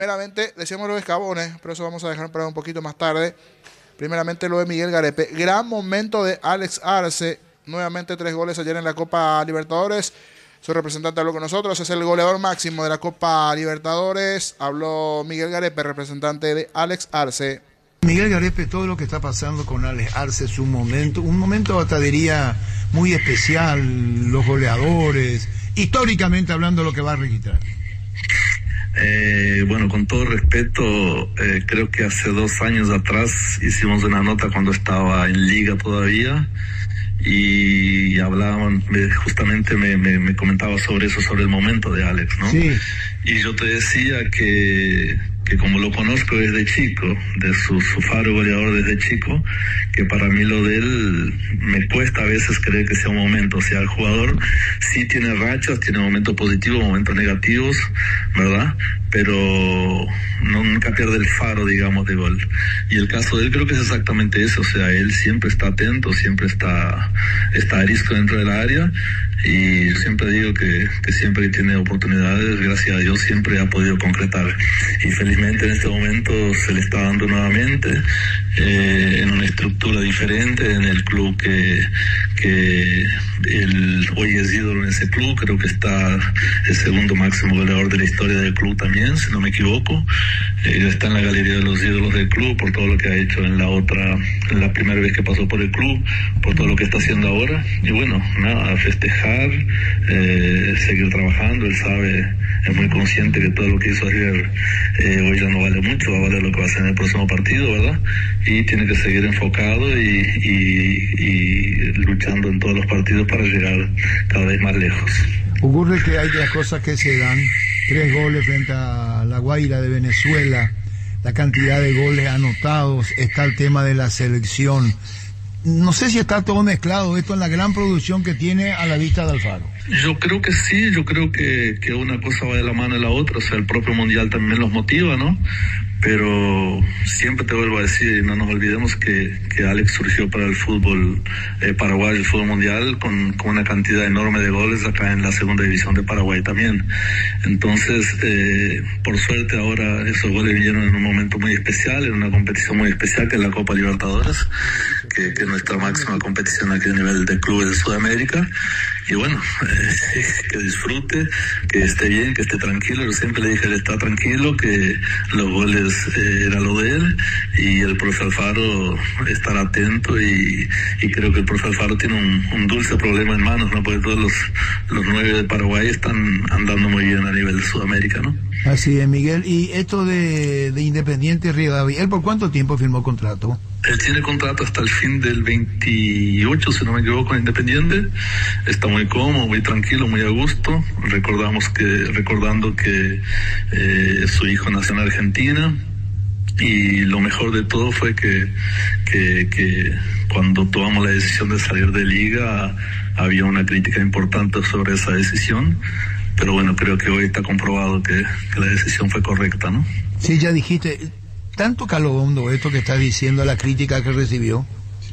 Primeramente, decíamos lo de Escabones, pero eso vamos a dejar para un poquito más tarde. Primeramente lo de Miguel Garepe. Gran momento de Alex Arce. Nuevamente 3 goles ayer en la Copa Libertadores. Su representante habló con nosotros. Es el goleador máximo de la Copa Libertadores. Habló Miguel Garepe, representante de Alex Arce. Miguel Garepe, todo lo que está pasando con Alex Arce es un momento hasta diría muy especial. Los goleadores, históricamente hablando, lo que va a registrar. Bueno, con todo respeto, creo que hace 2 años atrás hicimos una nota cuando estaba en Liga todavía y hablaban, justamente me comentaba sobre eso, sobre el momento de Alex, ¿no? Sí. Y yo te decía que como lo conozco desde chico, de su faro goleador desde chico, que para mí lo de él me cuesta a veces creer que sea un momento. O sea, el jugador sí tiene rachas, tiene momentos positivos, momentos negativos, ¿verdad? Pero nunca pierde el faro, digamos, de gol. Y el caso de él creo que es exactamente eso. O sea, él siempre está atento, siempre está arisco dentro del área. Y siempre digo que siempre tiene oportunidades, gracias a Dios siempre ha podido concretar. Y felizmente en este momento se le está dando nuevamente, en una estructura diferente, en el club que él hoy es ídolo en ese club. Creo que está el segundo máximo goleador de la historia del club también, si no me equivoco. Está en la galería de los ídolos del club por todo lo que ha hecho en la primera vez que pasó por el club, por todo lo que está haciendo ahora. Y bueno, nada, a festejar, seguir trabajando. Él sabe, es muy consciente que todo lo que hizo ayer hoy ya no vale mucho, va a valer lo que va a hacer en el próximo partido, ¿verdad? Y tiene que seguir enfocado y luchando en todos los partidos para llegar cada vez más lejos. Ocurre que hay las cosas que se dan, 3 goles frente a La Guaira de Venezuela, la cantidad de goles anotados, está el tema de la selección. No sé si está todo mezclado esto en la gran producción que tiene a la vista de Alfaro. Yo creo que sí, yo creo que una cosa va de la mano de la otra. O sea, el propio Mundial también los motiva, ¿no? Pero siempre te vuelvo a decir, no nos olvidemos que Alex surgió para el fútbol paraguayo, el fútbol mundial, con una cantidad enorme de goles acá en la segunda división de Paraguay también. Entonces, por suerte ahora esos goles vinieron en un momento muy especial, en una competición muy especial que es la Copa Libertadores, que es nuestra máxima competición aquí a nivel de clubes de Sudamérica. Y bueno, que disfrute, que esté bien, que esté tranquilo. Yo siempre le dije, él está tranquilo, que los goles era lo de él, y el profe Alfaro estará atento, y creo que el profe Alfaro tiene un dulce problema en manos, ¿no? Porque todos los 9 de Paraguay están andando muy bien a nivel de Sudamérica, ¿no? Así es, Miguel. Y esto de Independiente Rivadavia, ¿él por cuánto tiempo firmó contrato? Él tiene contrato hasta el fin del 28, si no me equivoco, en Independiente. Está muy cómodo, muy tranquilo, muy a gusto. Recordando que su hijo nació en Argentina. Y lo mejor de todo fue que cuando tomamos la decisión de salir de Liga, había una crítica importante sobre esa decisión. Pero bueno, creo que hoy está comprobado que la decisión fue correcta, ¿no? Sí, ya dijiste, tanto caló hondo esto que estás diciendo, la crítica que recibió.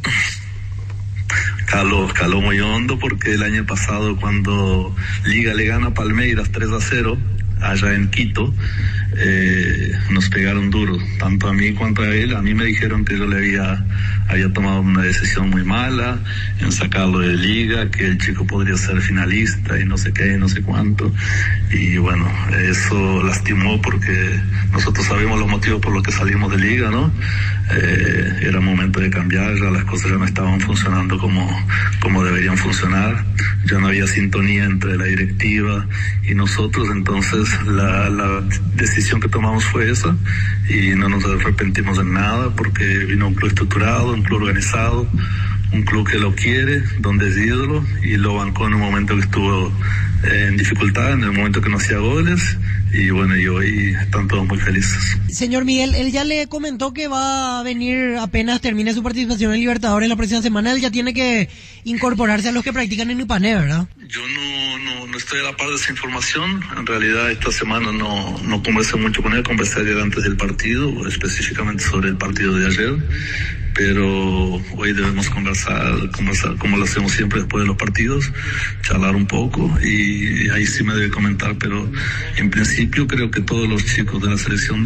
Caló muy hondo, porque el año pasado, cuando Liga le gana a Palmeiras 3-0 allá en Quito, nos pegaron duro, tanto a mí cuanto a él. A mí me dijeron que yo le había tomado una decisión muy mala en sacarlo de Liga, que el chico podría ser finalista y no sé qué, no sé cuánto. Y bueno, eso lastimó, porque nosotros sabemos los motivos por los que salimos de Liga, ¿no? Era momento de cambiar, ya las cosas ya no estaban funcionando como deberían funcionar, ya no había sintonía entre la directiva y nosotros. Entonces la decisión que tomamos fue esa, y no nos arrepentimos de nada, porque vino un club estructurado, un club organizado, un club que lo quiere, donde es ídolo, y lo bancó en un momento que estuvo en dificultad, en el momento que no hacía goles. Y bueno, y hoy están todos muy felices. Señor Miguel, él ya le comentó que va a venir apenas termine su participación en Libertadores la próxima semana. Él ya tiene que incorporarse a los que practican en Ipané, ¿verdad? Yo no estoy a la par de esa información. En realidad esta semana no conversé mucho con él, conversé ayer antes del partido, específicamente sobre el partido de ayer. pero hoy debemos conversar como lo hacemos siempre después de los partidos, charlar un poco y ahí sí me debe comentar, pero en principio creo que todos los chicos de la selección